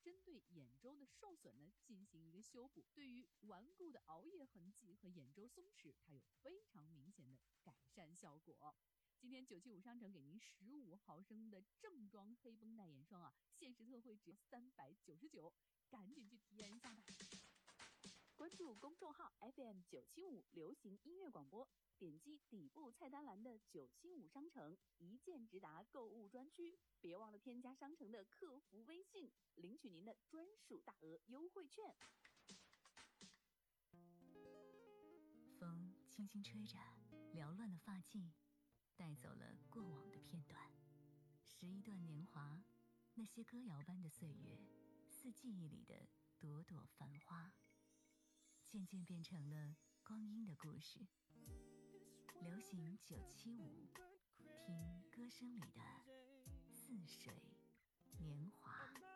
针对眼周的受损呢进行一个修补。对于顽固的熬夜痕迹和眼周松弛，它有非常明显的改善效果。今天975商城给您15毫升的正装黑绷带眼霜啊，限时特惠只要399，赶紧去体验一下吧。关注公众号 FM975 流行音乐广播，点击底部菜单栏的975商城一键直达购物专区，别忘了添加商城的客服微信，领取您的专属大额优惠券。 风轻轻吹着，缭乱了发髻，带走了过往的片段，拾一段年华，那些歌谣般的岁月，似记忆里的朵朵繁花，渐渐变成了光阴的故事。流行975，听歌声里的似水年华。